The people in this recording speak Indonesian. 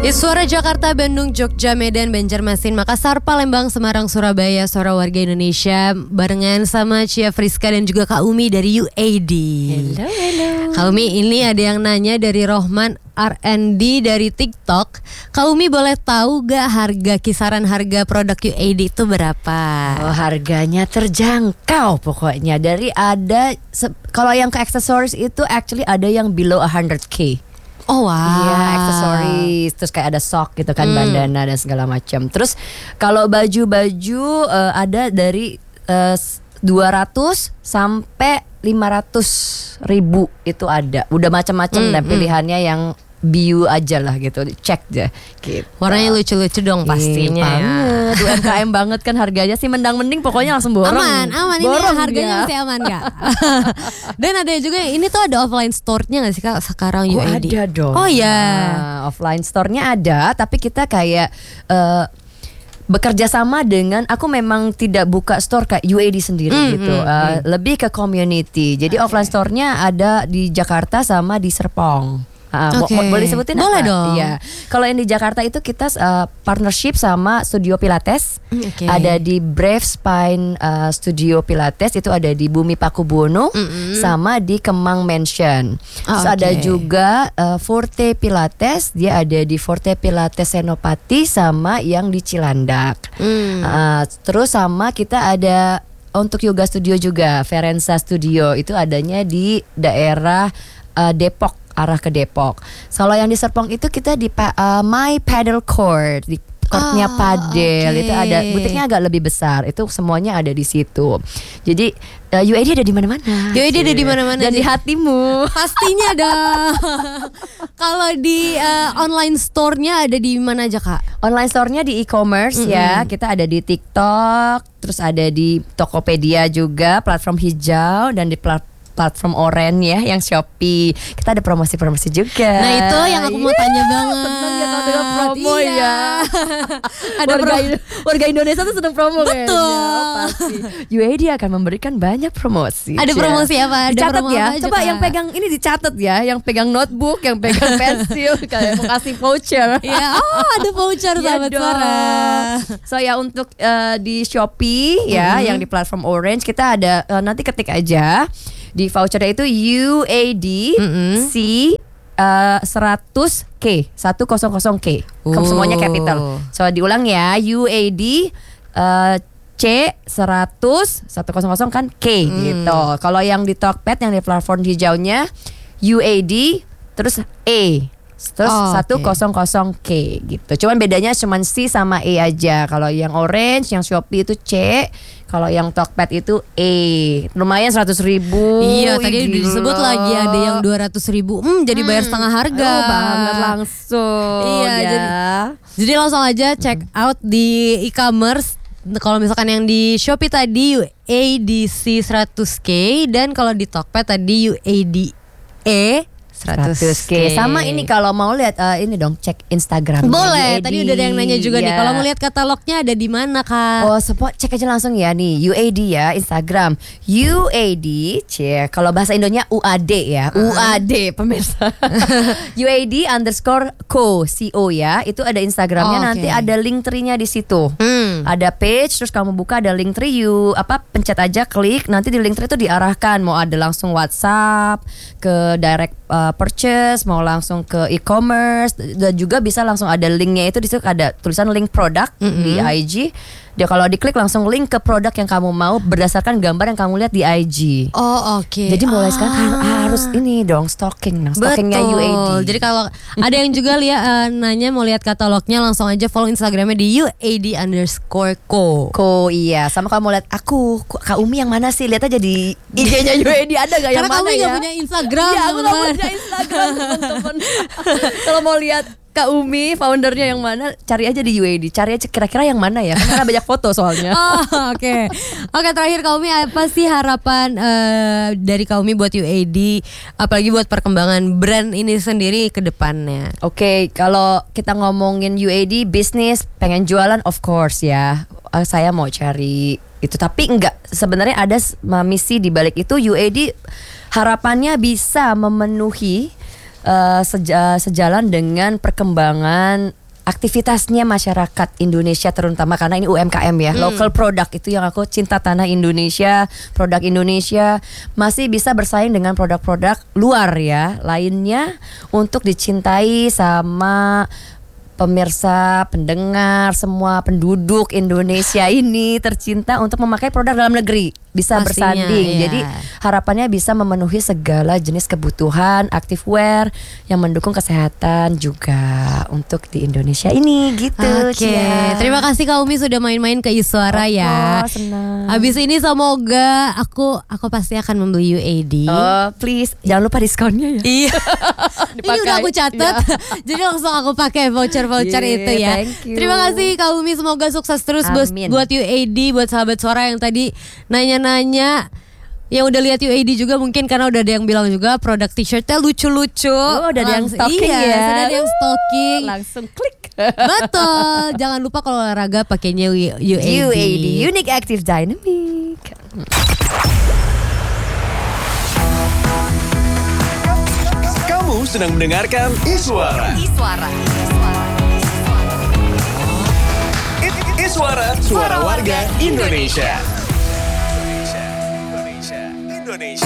Suara Jakarta, Bandung, Jogja, Medan, Banjarmasin, Makassar, Palembang, Semarang, Surabaya, suara warga Indonesia barengan sama Cia Friska dan juga Kak Umi dari UAD. Hello. Kak Umi, ini ada yang nanya dari Rohman R&D dari TikTok. Kak Umi boleh tahu gak kisaran harga produk UAD itu berapa? Oh, harganya terjangkau pokoknya. Dari kalau yang ke aksesoris itu actually ada yang below 100k. Oh wow. Iya, aksesoris, terus kayak ada sok gitu kan, bandana dan segala macam. Terus kalau baju-baju ada dari 200 sampai 500 ribu itu ada. Udah macam-macam dan pilihannya yang biu aja lah gitu, cek deh gitu. Warnanya lucu-lucu dong pastinya ya. UMKM banget kan harganya sih, mending pokoknya langsung borong. Aman ini harganya masih aman Kak. Dan ada juga ini tuh ada offline store-nya gak sih Kak sekarang UAD? Ada dong. Oh ya. Offline store-nya ada, tapi kita kayak bekerja sama dengan, aku memang tidak buka store kayak UAD sendiri gitu. Lebih ke community. Jadi offline store-nya ada di Jakarta sama di Serpong. Boleh sebutin? Boleh dong. Iya. Kalau yang di Jakarta itu kita partnership sama Studio Pilates. Ada di Brave Spine Studio Pilates, itu ada di Bumi Pakubuwono sama di Kemang Mansion. Terus ada juga Forte Pilates, dia ada di Forte Pilates Senopati sama yang di Cilandak. Terus sama kita ada untuk yoga studio juga, Ferenza Studio, itu adanya di daerah Depok, arah ke Depok. Kalau yang di Serpong itu kita di My Paddle Court, di courtnya padel. Itu ada butiknya agak lebih besar. Itu semuanya ada di situ. Jadi UAD ada di mana-mana. UAD ada di mana-mana dan di hatimu. Pastinya dong. Kalau di online store-nya ada di mana aja Kak? Online store-nya di e-commerce ya. Kita ada di TikTok, terus ada di Tokopedia juga, platform hijau, dan di platform oranye ya, yang Shopee. Kita ada promosi-promosi juga. Nah itu yang aku mau tanya banget. Seneng ya kalau dengan promo ya. Ada warga Indonesia tuh seneng promo. Betul. Kayaknya, pasti. UAD akan memberikan banyak promosi. Ada promosi apa? Ada dicatat promo ya. apa aja, Coba Kak? yang pegang ini dicatat ya. Yang pegang notebook, yang pegang pensil, kayak mau kasih voucher. Ya, ada voucher sahabat suara. So ya untuk di Shopee ya, yang di platform Orange kita ada, nanti ketik aja di vouchernya itu UAD C 100K 100K. Semuanya capital. So diulang ya, UAD C 100 kan K gitu. Kalau yang di Tokped, yang di platform hijaunya UAD terus E terus 100K gitu. Cuman bedanya cuman C sama E aja. Kalau yang orange, yang Shopee itu C. Kalau yang Tokped itu E. Lumayan 100 ribu. Iya, tadi disebut lagi ada yang 200 ribu. Jadi bayar setengah harga. Banget langsung. Iya, ya. jadi langsung aja check out di e-commerce. Kalau misalkan yang di Shopee tadi UADC 100K, dan kalau di Tokped tadi UADE 100K. Sama ini kalau mau lihat ini dong, cek Instagram. Boleh. Tadi udah ada yang nanya juga nih. Kalau mau lihat katalognya ada di mana Kak? Oh, cek aja langsung ya nih, UAD ya, Instagram UAD. Kalau bahasa Indonya UAD ya, UAD pemirsa. UAD_co ya. Itu ada Instagramnya. Nanti ada link tree-nya di situ. Ada page, terus kamu buka ada link tree, pencet aja, klik. Nanti di link tree itu diarahkan mau ada langsung WhatsApp ke direct purchase, mau langsung ke e-commerce, dan juga bisa langsung ada linknya, itu di situ ada tulisan link produk di IG. Dia kalau diklik langsung link ke produk yang kamu mau berdasarkan gambar yang kamu lihat di IG. Oh oke. Jadi mulai sekarang harus ini dong, stockingnya UAD. Jadi kalau ada yang juga nanya mau lihat katalognya, langsung aja follow Instagramnya di UAD_co. Iya. Sama kalau mau lihat aku, Kak Umi yang mana sih? Lihat aja di IG-nya UAD, ada gak yang Karena mana kamu ya? gak punya Instagram. Iya, aku gak punya Instagram teman-teman. Kalau mau lihat Kak Umi, foundernya yang mana, cari aja di UAD. Cari aja kira-kira yang mana ya, karena banyak foto soalnya. Oke, terakhir Kak Umi, apa sih harapan dari Kak Umi buat UAD, apalagi buat perkembangan brand ini sendiri ke depannya? Oke, kalau kita ngomongin UAD, bisnis, pengen jualan of course ya. Saya mau cari itu, tapi enggak, sebenarnya ada misi di balik itu. UAD harapannya bisa memenuhi sejalan dengan perkembangan aktivitasnya masyarakat Indonesia, terutama karena ini UMKM ya, local product itu yang aku cinta, tanah Indonesia, produk Indonesia masih bisa bersaing dengan produk-produk luar ya lainnya untuk dicintai sama pemirsa, pendengar, semua penduduk Indonesia ini tercinta untuk memakai produk dalam negeri, bisa Pastinya, bersanding. iya. Jadi harapannya bisa memenuhi segala jenis kebutuhan activewear yang mendukung kesehatan juga untuk di Indonesia ini gitu. Oke, Cia. terima kasih Kak Umi sudah main-main ke Iswara ya. Senang. Habis ini semoga aku pasti akan membeli UAD. Oh, please jangan lupa diskonnya ya. Iya. Ini udah aku catat. Jadi langsung aku pakai voucher itu ya. Thank you. Terima kasih Kak Umi, semoga sukses terus Amin. buat UAD, buat sahabat suara yang tadi nanya-nanya. Yang udah lihat UAD juga mungkin karena udah ada yang bilang juga produk t-shirtnya lucu-lucu. Oh, udah ada yang stocking iya, ya. Sudah ada yang stocking. Langsung klik. Betul. Jangan lupa kalau olahraga pakainya UAD. UAD, Unique Active Dynamic. Kamu sedang mendengarkan Iswara. Iswara, suara warga Indonesia.